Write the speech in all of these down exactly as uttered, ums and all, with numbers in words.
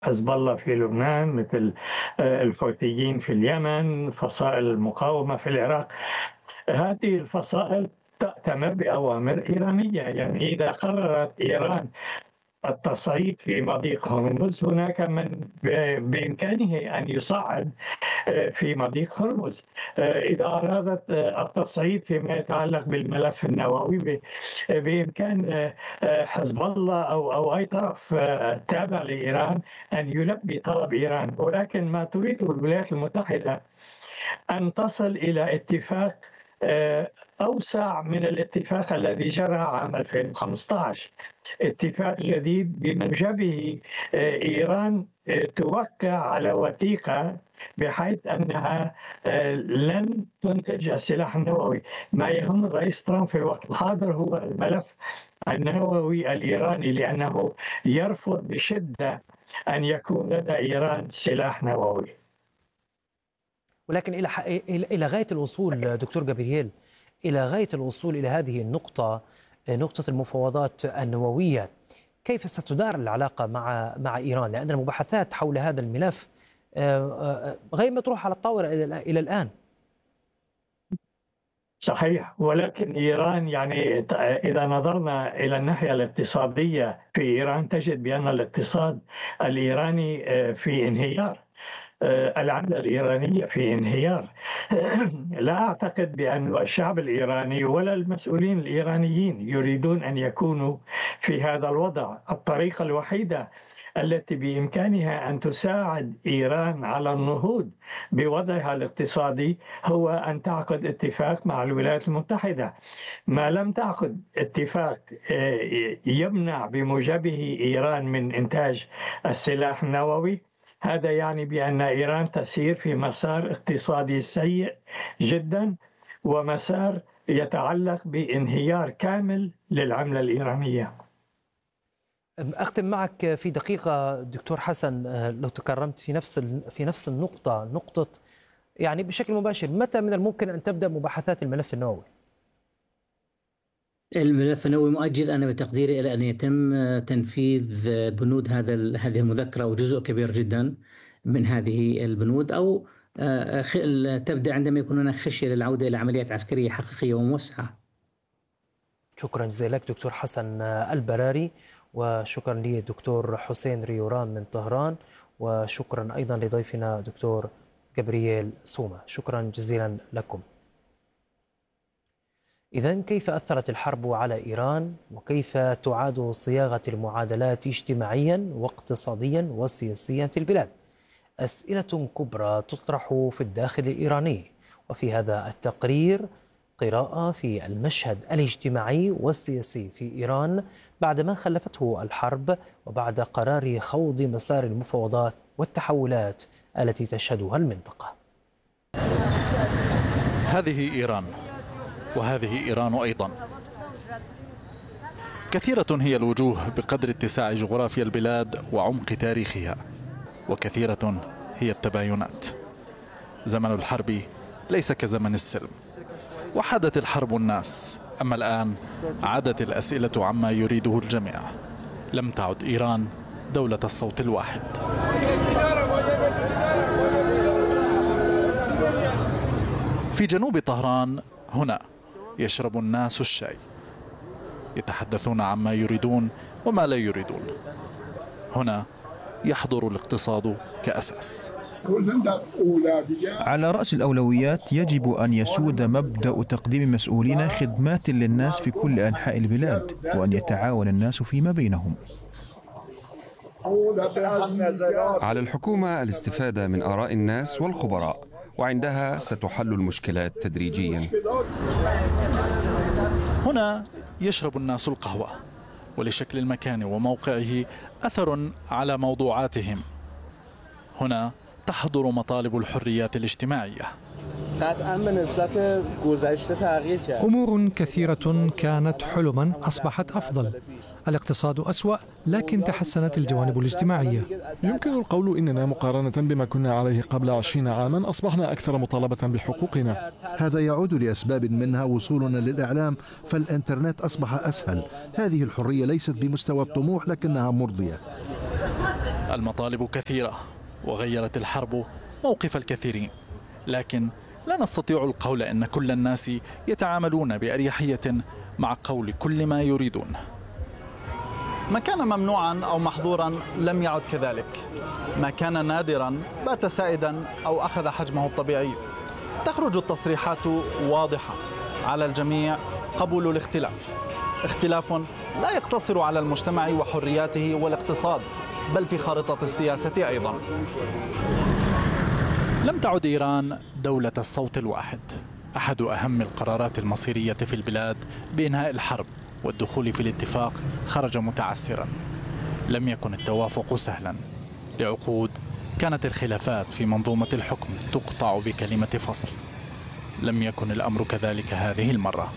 حزب الله في لبنان، مثل آه، الحوثيين في اليمن، فصائل المقاومة في العراق. هذه الفصائل تأتمر بأوامر إيرانية. يعني إذا قررت إيران التصعيد في مضيق هرمز، هناك من بإمكانه أن يصعد في مضيق هرمز. إذا أرادت التصعيد فيما يتعلق بالملف النووي، بإمكان حزب الله أو أو أي طرف تابع لإيران أن يلبي طلب إيران. ولكن ما تريده الولايات المتحدة أن تصل إلى اتفاق أوسع من الاتفاق الذي جرى عام ألفين وخمسة عشر، اتفاق جديد بموجبه إيران توقع على وثيقة بحيث أنها لن تنتج السلاح النووي. ما يهم الرئيس ترامب في الوقت الحاضر هو الملف النووي الإيراني، لأنه يرفض بشدة أن يكون لدى إيران سلاح نووي. ولكن إلى إلى غاية الوصول دكتور جابرييل، إلى غاية الوصول إلى هذه النقطة، نقطة المفاوضات النووية، كيف ستدار العلاقة مع مع إيران؟ لأن المباحثات حول هذا الملف غير مطروحة على الطاولة إلى الآن. صحيح، ولكن إيران يعني إذا نظرنا إلى الناحية الاقتصادية في إيران تجد بأن الاقتصاد الإيراني في انهيار. العملة الإيرانية في انهيار. لا أعتقد بأن الشعب الإيراني ولا المسؤولين الإيرانيين يريدون أن يكونوا في هذا الوضع. الطريقة الوحيدة التي بإمكانها أن تساعد إيران على النهوض بوضعها الاقتصادي هو أن تعقد اتفاق مع الولايات المتحدة. ما لم تعقد اتفاق يمنع بموجبه إيران من إنتاج السلاح النووي، هذا يعني بأن إيران تسير في مسار اقتصادي سيء جدا، ومسار يتعلق بانهيار كامل للعملة الإيرانية. أختم معك في دقيقة دكتور حسن، لو تكرمت، في نفس في نفس النقطة، نقطة يعني بشكل مباشر، متى من الممكن أن تبدأ مباحثات الملف النووي؟ الملف النووي مؤجل أنا بتقديري إلى أن يتم تنفيذ بنود هذا هذه المذكرة، وجزء كبير جدا من هذه البنود، أو تبدأ عندما يكون هناك خشية للعودة إلى عمليات عسكرية حقيقية وموسعة. شكرا جزيلا لك دكتور حسن البراري، وشكرا لي دكتور حسين ريوران من طهران، وشكرا أيضا لضيفنا دكتور جابرييل سوما. شكرا جزيلا لكم. إذن كيف أثرت الحرب على إيران، وكيف تعاد صياغة المعادلات اجتماعيا واقتصاديا وسياسيا في البلاد؟ أسئلة كبرى تطرح في الداخل الإيراني، وفي هذا التقرير قراءة في المشهد الاجتماعي والسياسي في إيران بعد ما خلفته الحرب، وبعد قرار خوض مسار المفاوضات والتحولات التي تشهدها المنطقة. هذه إيران، وهذه إيران أيضا. كثيرة هي الوجوه بقدر اتساع جغرافيا البلاد وعمق تاريخها، وكثيرة هي التباينات. زمن الحرب ليس كزمن السلم، وحدت الحرب الناس، أما الآن عادت الأسئلة عما يريده الجميع. لم تعد إيران دولة الصوت الواحد. في جنوب طهران هنا يشرب الناس الشاي، يتحدثون عما يريدون وما لا يريدون. هنا يحضر الاقتصاد كأساس. على رأس الأولويات يجب أن يسود مبدأ تقديم مسؤولين خدمات للناس في كل أنحاء البلاد، وأن يتعاون الناس فيما بينهم. على الحكومة الاستفادة من آراء الناس والخبراء، وعندها ستحل المشكلات تدريجيا. هنا يشرب الناس القهوة، ولشكل المكان وموقعه أثر على موضوعاتهم. هنا تحضر مطالب الحريات الاجتماعية. أمور كثيرة كانت حلما أصبحت أفضل. الاقتصاد أسوأ، لكن تحسنت الجوانب الاجتماعية. يمكن القول إننا مقارنة بما كنا عليه قبل عشرين عاما أصبحنا أكثر مطالبة بحقوقنا. هذا يعود لأسباب منها وصولنا للإعلام، فالإنترنت أصبح أسهل. هذه الحرية ليست بمستوى الطموح لكنها مرضية. المطالب كثيرة وغيرت الحرب موقف الكثيرين، لكن لا نستطيع القول أن كل الناس يتعاملون بأريحية مع قول كل ما يريدون. ما كان ممنوعا أو محظورا لم يعد كذلك، ما كان نادرا بات سائدا أو أخذ حجمه الطبيعي. تخرج التصريحات واضحة، على الجميع قبول الاختلاف، اختلاف لا يقتصر على المجتمع وحرياته والاقتصاد، بل في خارطة السياسة أيضا. لم تعد إيران دولة الصوت الواحد. أحد أهم القرارات المصيرية في البلاد بإنهاء الحرب والدخول في الاتفاق خرج متعسرا. لم يكن التوافق سهلا. لعقود كانت الخلافات في منظومة الحكم تقطع بكلمة فصل. لم يكن الأمر كذلك هذه المرة.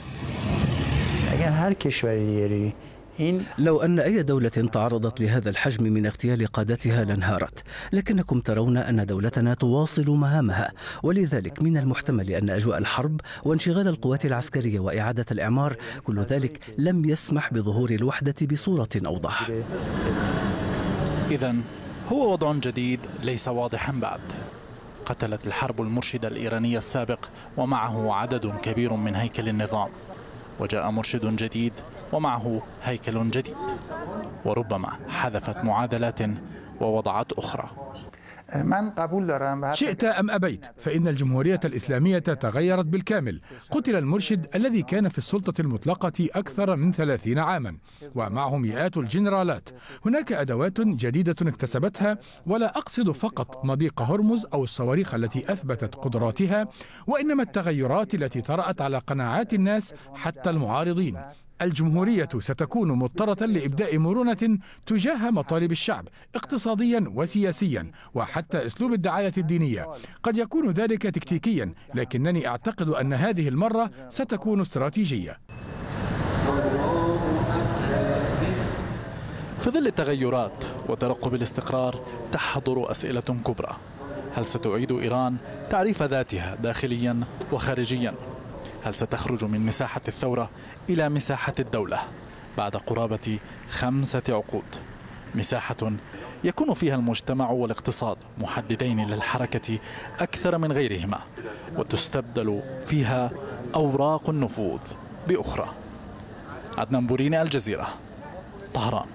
لو أن أي دولة تعرضت لهذا الحجم من اغتيال قادتها لانهارت، لكنكم ترون أن دولتنا تواصل مهامها، ولذلك من المحتمل أن أجواء الحرب وانشغال القوات العسكرية وإعادة الإعمار كل ذلك لم يسمح بظهور الوحدة بصورة أوضح. إذن هو وضع جديد ليس واضحا بعد. قتلت الحرب المرشد الإيراني السابق ومعه عدد كبير من هيكل النظام، وجاء مرشد جديد ومعه هيكل جديد، وربما حذفت معادلات ووضعت أخرى. شئت أم أبيت فإن الجمهورية الإسلامية تغيرت بالكامل. قتل المرشد الذي كان في السلطة المطلقة أكثر من ثلاثين عاما ومعه مئات الجنرالات. هناك أدوات جديدة اكتسبتها، ولا أقصد فقط مضيق هرمز أو الصواريخ التي أثبتت قدراتها، وإنما التغيرات التي طرأت على قناعات الناس حتى المعارضين. الجمهورية ستكون مضطرة لإبداء مرونة تجاه مطالب الشعب اقتصاديا وسياسيا، وحتى أسلوب الدعاية الدينية. قد يكون ذلك تكتيكيا، لكنني أعتقد أن هذه المرة ستكون استراتيجية. في ظل التغيرات وترقب الاستقرار تحضر أسئلة كبرى. هل ستعيد إيران تعريف ذاتها داخليا وخارجيا؟ هل ستخرج من مساحة الثورة إلى مساحة الدولة بعد قرابة خمسة عقود؟ مساحة يكون فيها المجتمع والاقتصاد محددين للحركة أكثر من غيرهما، وتستبدل فيها أوراق النفوذ بأخرى. عدنان بوريني، الجزيرة، طهران.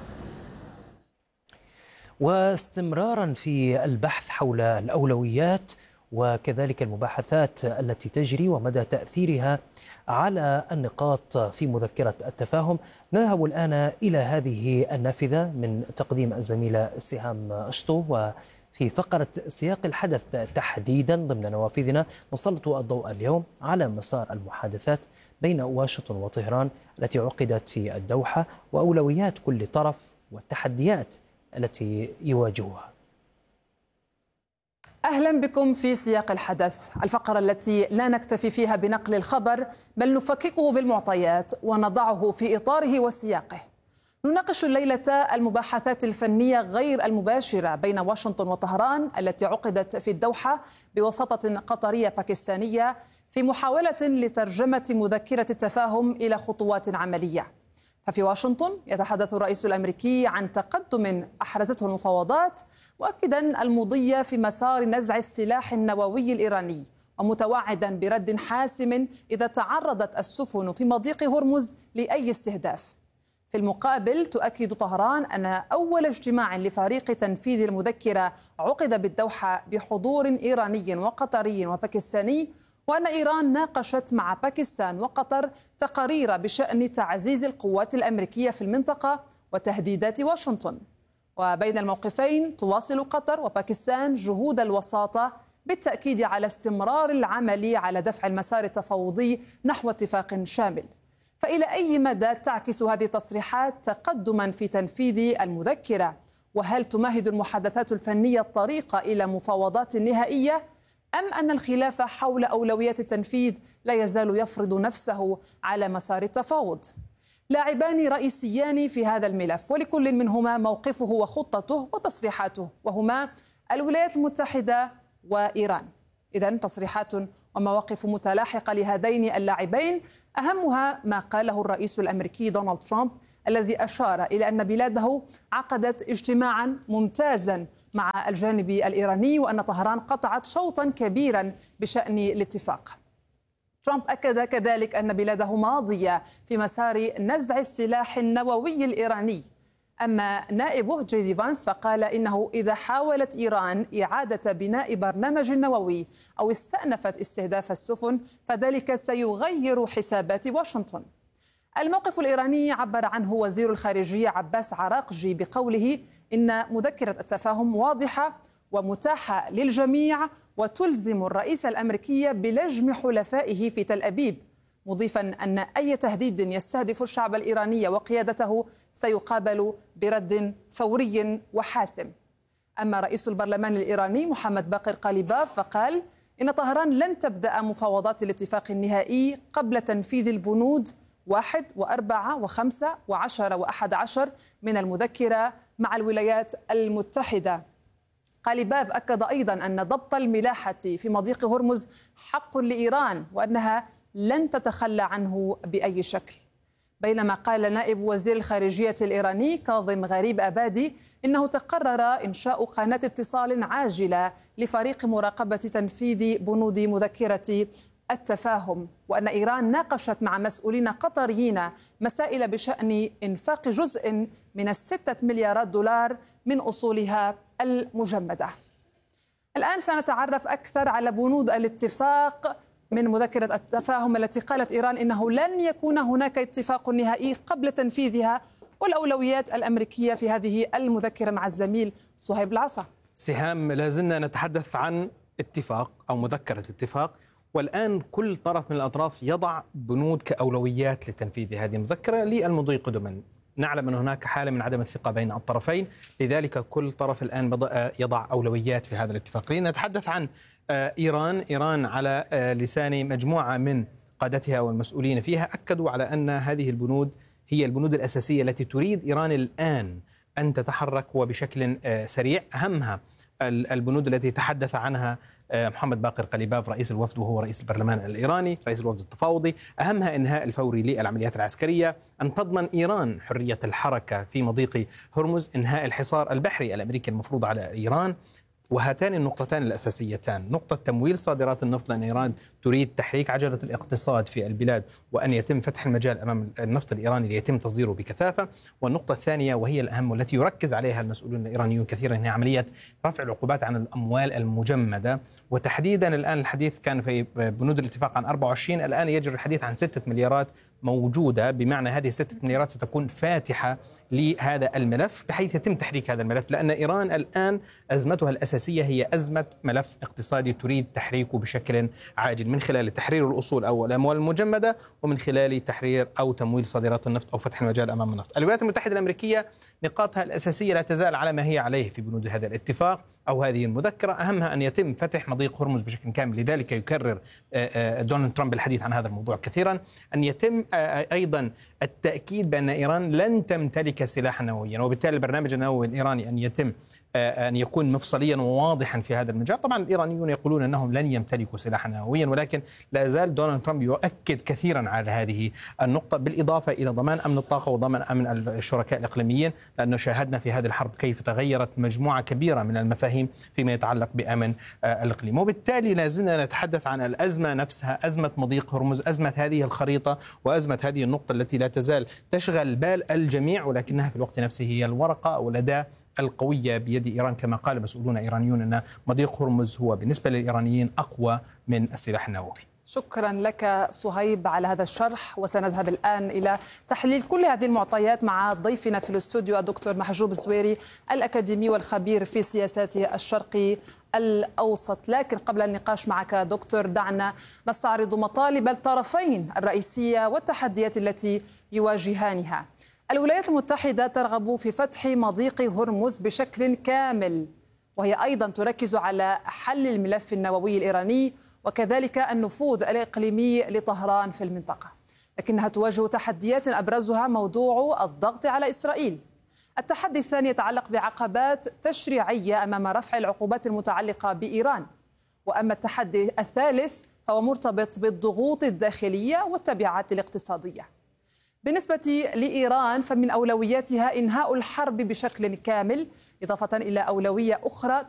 واستمرارا في البحث حول الأولويات وكذلك المباحثات التي تجري ومدى تأثيرها على النقاط في مذكرة التفاهم، نذهب الآن إلى هذه النافذة من تقديم الزميلة سهام أشطو. وفي فقرة سياق الحدث تحديدا ضمن نوافذنا نسلط الضوء اليوم على مسار المحادثات بين واشنطن وطهران التي عقدت في الدوحة، وأولويات كل طرف والتحديات التي يواجهها. أهلا بكم في سياق الحدث، الفقرة التي لا نكتفي فيها بنقل الخبر بل نفككه بالمعطيات ونضعه في إطاره وسياقه. نناقش الليلة المباحثات الفنية غير المباشرة بين واشنطن وطهران التي عقدت في الدوحة بوساطة قطرية باكستانية في محاولة لترجمة مذكرة التفاهم إلى خطوات عملية. ففي واشنطن يتحدث الرئيس الأمريكي عن تقدم أحرزته المفاوضات، مؤكدا المضي في مسار نزع السلاح النووي الإيراني، ومتوعدا برد حاسم إذا تعرضت السفن في مضيق هرمز لأي استهداف. في المقابل تؤكد طهران أن أول اجتماع لفريق تنفيذ المذكرة عقد بالدوحة بحضور إيراني وقطري وباكستاني، وأن إيران ناقشت مع باكستان وقطر تقارير بشأن تعزيز القوات الأمريكية في المنطقة وتهديدات واشنطن. وبين الموقفين تواصل قطر وباكستان جهود الوساطة بالتأكيد على استمرار العمل على دفع المسار التفاوضي نحو اتفاق شامل. فإلى أي مدى تعكس هذه التصريحات تقدما في تنفيذ المذكرة؟ وهل تمهد المحادثات الفنية الطريق إلى مفاوضات نهائية؟ أم أن الخلاف حول أولويات التنفيذ لا يزال يفرض نفسه على مسار التفاوض؟ لاعبان رئيسيان في هذا الملف، ولكل منهما موقفه وخطته وتصريحاته، وهما الولايات المتحدة وإيران. إذن تصريحات ومواقف متلاحقة لهذين اللاعبين، أهمها ما قاله الرئيس الأمريكي دونالد ترامب الذي أشار إلى أن بلاده عقدت اجتماعا ممتازا مع الجانب الإيراني وأن طهران قطعت شوطا كبيرا بشأن الاتفاق. ترامب أكد كذلك أن بلاده ماضية في مسار نزع السلاح النووي الإيراني. أما نائبه جي دي فانس فقال إنه إذا حاولت إيران إعادة بناء برنامج نووي أو استأنفت استهداف السفن فذلك سيغير حسابات واشنطن. الموقف الإيراني عبر عنه وزير الخارجية عباس عراقجي بقوله إن مذكرة التفاهم واضحة ومتاحة للجميع وتلزم الرئيس الأمريكي بلجم حلفائه في تل أبيب، مضيفا أن أي تهديد يستهدف الشعب الإيراني وقيادته سيقابل برد فوري وحاسم. أما رئيس البرلمان الإيراني محمد باقر قاليباف فقال إن طهران لن تبدأ مفاوضات الاتفاق النهائي قبل تنفيذ البنود واحد وأربعة وخمسة وعشرة وأحد عشر من المذكرة مع الولايات المتحدة. قاليباف أكد أيضا أن ضبط الملاحة في مضيق هرمز حق لإيران وأنها لن تتخلى عنه بأي شكل. بينما قال نائب وزير الخارجية الإيراني كاظم غريب أبادي إنه تقرر إنشاء قناة اتصال عاجلة لفريق مراقبة تنفيذ بنود مذكرة التفاهم، وأن إيران ناقشت مع مسؤولين قطريين مسائل بشأن إنفاق جزء من الستة مليارات دولار من أصولها المجمدة. الآن سنتعرف أكثر على بنود الاتفاق من مذكرة التفاهم التي قالت إيران إنه لن يكون هناك اتفاق نهائي قبل تنفيذها والأولويات الأمريكية في هذه المذكرة مع الزميل صهيب العصا. سهام، لازلنا نتحدث عن اتفاق أو مذكرة اتفاق، والآن كل طرف من الأطراف يضع بنود كأولويات لتنفيذ هذه المذكرة للمضي قدما. نعلم أن هناك حالة من عدم الثقة بين الطرفين، لذلك كل طرف الآن بدأ يضع أولويات في هذا الاتفاق. نتحدث عن إيران. إيران على لسان مجموعة من قادتها والمسؤولين فيها أكدوا على أن هذه البنود هي البنود الأساسية التي تريد إيران الآن أن تتحرك وبشكل سريع. أهمها البنود التي تحدث عنها محمد باقر قاليباف رئيس الوفد وهو رئيس البرلمان الإيراني رئيس الوفد التفاوضي. أهمها إنهاء الفوري للعمليات العسكرية، أن تضمن إيران حرية الحركة في مضيق هرمز، إنهاء الحصار البحري الأمريكي المفروض على إيران. وهاتان النقطتان الأساسيتان، نقطة تمويل صادرات النفط لأن إيران تريد تحريك عجلة الاقتصاد في البلاد وأن يتم فتح المجال أمام النفط الإيراني ليتم تصديره بكثافة. والنقطة الثانية وهي الأهم والتي يركز عليها المسؤولون الإيرانيون كثيرا هي عملية رفع العقوبات عن الأموال المجمدة، وتحديدا الآن الحديث كان في بنود الاتفاق عن أربعة وعشرين، الآن يجري الحديث عن ستة مليارات موجودة، بمعنى هذه الستة مليارات ستكون فاتحة لهذا الملف بحيث يتم تحريك هذا الملف، لأن إيران الآن أزمتها الأساسية هي أزمة ملف اقتصادي تريد تحريكه بشكل عاجل من خلال تحرير الأصول أو الأموال المجمدة ومن خلال تحرير أو تمويل صادرات النفط أو فتح المجال أمام النفط. الولايات المتحدة الأمريكية نقاطها الأساسية لا تزال على ما هي عليه في بنود هذا الاتفاق أو هذه المذكرة، أهمها أن يتم فتح مضيق هرمز بشكل كامل. لذلك يكرر دونالد ترامب الحديث عن هذا الموضوع كثيرا، أن يتم أيضا التأكيد بأن إيران لن تمتلك سلاحا نوويا، وبالتالي البرنامج النووي الإيراني أن يتم أن يكون مفصليا وواضحا في هذا المجال. طبعا الإيرانيون يقولون أنهم لن يمتلكوا سلاحا نوويا، ولكن لا زال دونالد ترامب يؤكد كثيرا على هذه النقطة، بالإضافة إلى ضمان أمن الطاقة وضمان أمن الشركاء الإقليميين، لأنه شاهدنا في هذه الحرب كيف تغيرت مجموعة كبيرة من المفاهيم فيما يتعلق بأمن الإقليم. وبالتالي لا زلنا نتحدث عن الأزمة نفسها، أزمة مضيق هرمز، أزمة هذه الخريطة وأزمة هذه النقطة التي لا تزال تشغل بال الجميع، ولكنها في الوقت نفسه هي الورقة أو الأداة القوية بيد إيران، كما قال مسؤولون إيرانيون أن مضيق هرمز هو بالنسبة للإيرانيين أقوى من السلاح النووي. شكرا لك صهيب على هذا الشرح، وسنذهب الآن إلى تحليل كل هذه المعطيات مع ضيفنا في الاستوديو الدكتور محجوب الزويري الأكاديمي والخبير في سياسات الشرق الأوسط. لكن قبل النقاش معك دكتور دعنا نستعرض مطالب الطرفين الرئيسية والتحديات التي يواجهانها. الولايات المتحدة ترغب في فتح مضيق هرمز بشكل كامل، وهي أيضا تركز على حل الملف النووي الإيراني وكذلك النفوذ الإقليمي لطهران في المنطقة، لكنها تواجه تحديات أبرزها موضوع الضغط على إسرائيل. التحدي الثاني يتعلق بعقبات تشريعية أمام رفع العقوبات المتعلقة بإيران، وأما التحدي الثالث فهو مرتبط بالضغوط الداخلية والتبعات الاقتصادية. بالنسبة لإيران فمن أولوياتها إنهاء الحرب بشكل كامل، إضافة إلى أولوية أخرى